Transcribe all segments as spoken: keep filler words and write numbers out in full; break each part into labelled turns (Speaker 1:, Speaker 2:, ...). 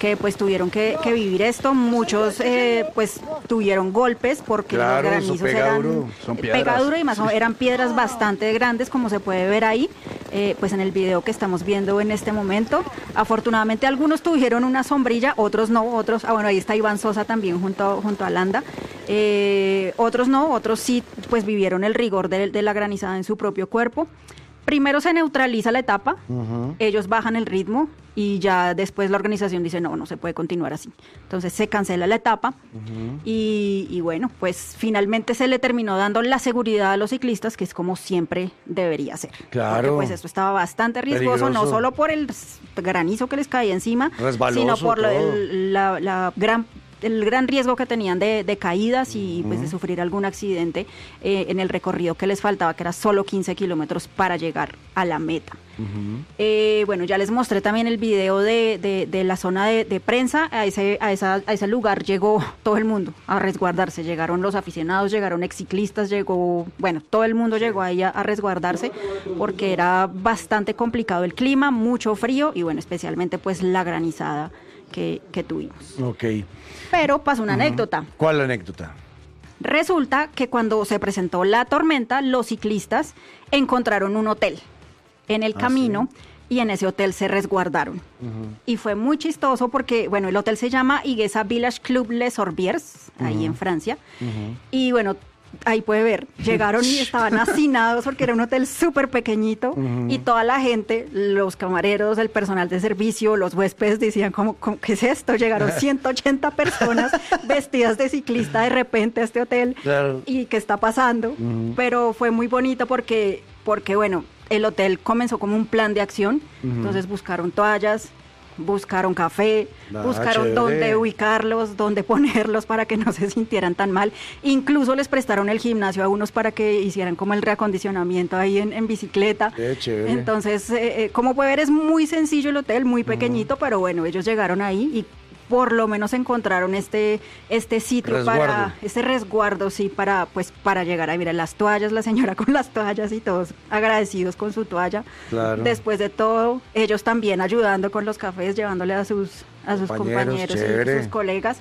Speaker 1: que pues tuvieron que, que vivir esto. Muchos eh, pues tuvieron golpes porque
Speaker 2: claro,
Speaker 1: los granizos
Speaker 2: pega
Speaker 1: eran
Speaker 2: duro, son
Speaker 1: pega duro y más o- eran piedras bastante grandes, como se puede ver ahí, eh, pues en el video que estamos viendo en este momento. Afortunadamente algunos tuvieron una sombrilla, otros no, otros, ah bueno, ahí está Iván Sosa también junto, junto a Landa. Eh, otros no, otros sí pues vivieron el rigor de, de la granizada en su propio cuerpo. Primero se neutraliza la etapa, uh-huh. ellos bajan el ritmo y ya después la organización dice no, no se puede continuar así. Entonces se cancela la etapa uh-huh. y, y bueno, pues finalmente se le terminó dando la seguridad a los ciclistas, que es como siempre debería ser.
Speaker 2: Claro.
Speaker 1: Porque pues esto estaba bastante riesgoso,
Speaker 2: Peligroso.
Speaker 1: no solo por el granizo que les caía encima,
Speaker 2: Resbaloso,
Speaker 1: sino por la,
Speaker 2: todo.
Speaker 1: el, la, la gran... el gran riesgo que tenían de, de caídas y pues de sufrir algún accidente eh, en el recorrido que les faltaba, que era solo quince kilómetros para llegar a la meta. Uh-huh. Eh, bueno, ya les mostré también el video de, de, de la zona de, de prensa. A ese, a, esa, a ese lugar llegó todo el mundo a resguardarse. Llegaron los aficionados, llegaron exciclistas, llegó, bueno, todo el mundo llegó ahí a, a resguardarse porque era bastante complicado el clima, mucho frío y bueno, especialmente pues la granizada que, que tuvimos.
Speaker 2: Ok.
Speaker 1: Pero pasó una uh-huh. anécdota.
Speaker 2: ¿Cuál la anécdota?
Speaker 1: Resulta que cuando se presentó la tormenta, los ciclistas encontraron un hotel en el
Speaker 2: ¿Ah,
Speaker 1: camino
Speaker 2: sí?
Speaker 1: y en ese hotel se resguardaron. Uh-huh. Y fue muy chistoso porque, bueno, el hotel se llama Iguesa Village Club Les Orbières, uh-huh. ahí en Francia. Uh-huh. Y bueno, ahí puede ver, llegaron y estaban hacinados porque era un hotel súper pequeñito uh-huh. y toda la gente, los camareros, el personal de servicio, los huéspedes decían, ¿cómo, cómo, ¿qué es esto? Llegaron ciento ochenta personas vestidas de ciclista de repente a este hotel claro. y ¿qué está pasando? Uh-huh. Pero fue muy bonito porque, porque, bueno, el hotel comenzó como un plan de acción, uh-huh. entonces buscaron toallas, buscaron café, ah, buscaron chévere. dónde ubicarlos, dónde ponerlos para que no se sintieran tan mal. Incluso les prestaron el gimnasio a unos para que hicieran como el reacondicionamiento ahí en, en bicicleta.
Speaker 2: Qué chévere.
Speaker 1: Entonces, eh, eh, como puede ver, es muy sencillo el hotel, muy pequeñito, uh-huh. pero bueno, ellos llegaron ahí y por lo menos encontraron este este sitio resguardo. para este resguardo sí para pues para llegar a mirar las toallas, la señora con las toallas y todos agradecidos con su toalla. Claro. Después de todo, ellos también ayudando con los cafés, llevándole a sus a sus compañeros, compañeros y sus colegas.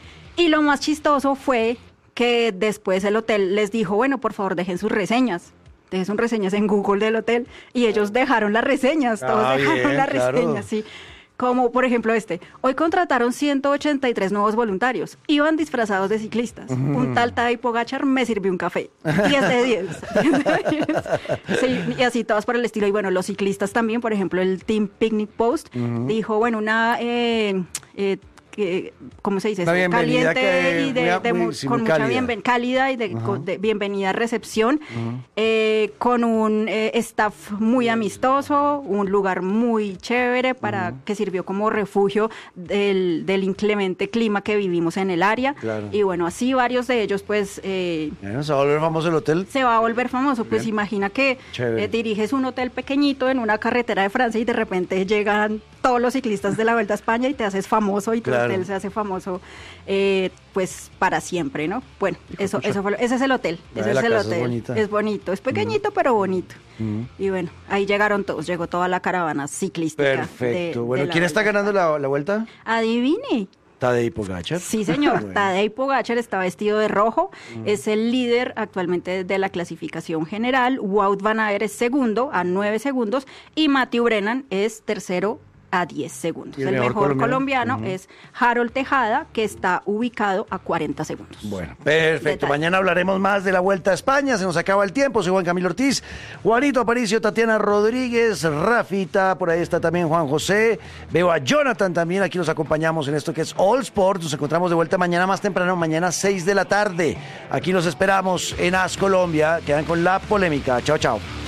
Speaker 1: Y lo más chistoso fue que después el hotel les dijo, bueno, por favor, dejen sus reseñas. Dejen sus reseñas en Google del hotel y ellos dejaron las reseñas, todos ah, dejaron bien, las claro. reseñas, sí. Como por ejemplo este, hoy contrataron ciento ochenta y tres nuevos voluntarios, iban disfrazados de ciclistas, uh-huh. un tal Tadej Pogačar me sirvió un café, diez de diez, diez de diez. Sí, y así todas por el estilo, y bueno, los ciclistas también, por ejemplo el Team Picnic Post uh-huh. dijo, bueno, una... Eh, eh, Que, ¿cómo se dice?
Speaker 2: Una bienvenida
Speaker 1: caliente
Speaker 2: que,
Speaker 1: y de, de,
Speaker 2: muy,
Speaker 1: de,
Speaker 2: sí,
Speaker 1: con mucha
Speaker 2: cálida,
Speaker 1: bienven, cálida y de, uh-huh. con, de bienvenida recepción, uh-huh. eh, con un eh, staff muy amistoso, un lugar muy chévere para uh-huh. que sirvió como refugio del, del inclemente clima que vivimos en el área. Claro. Y bueno, así varios de ellos, pues... Eh,
Speaker 2: bueno, ¿se va a volver famoso el hotel?
Speaker 1: Se va a volver famoso. Bien. Pues imagina que eh, diriges un hotel pequeñito en una carretera de Francia y de repente llegan todos los ciclistas de la Vuelta a España y te haces famoso y tu claro. hotel se hace famoso eh, pues para siempre, ¿no? Bueno, eso, eso fue, ese es el hotel, ese es el hotel. Es, es bonito, es pequeñito mm. pero bonito. Mm. Y bueno, ahí llegaron todos, llegó toda la caravana ciclística.
Speaker 2: Perfecto.
Speaker 1: De,
Speaker 2: bueno,
Speaker 1: de
Speaker 2: ¿quién está ganando la, la vuelta?
Speaker 1: Adivine.
Speaker 2: Tadej Pogačar.
Speaker 1: Sí, señor. Bueno. Tadej Pogačar está vestido de rojo. Mm. Es el líder actualmente de la clasificación general. Wout van Aert es segundo a nueve segundos y Matthew Brennan es tercero a diez segundos. El, el mejor, mejor colombiano, colombiano uh-huh. es Harold Tejada, que está ubicado a cuarenta segundos.
Speaker 2: Bueno, perfecto. Mañana hablaremos más de la Vuelta a España. Se nos acaba el tiempo. Soy Juan Camilo Ortiz, Juanito Aparicio, Tatiana Rodríguez, Rafita, por ahí está también Juan José. Veo a Jonathan también. Aquí los acompañamos en esto que es All Sports. Nos encontramos de vuelta mañana más temprano, mañana seis de la tarde. Aquí los esperamos en As Colombia. Quedan con la polémica. Chao, chao.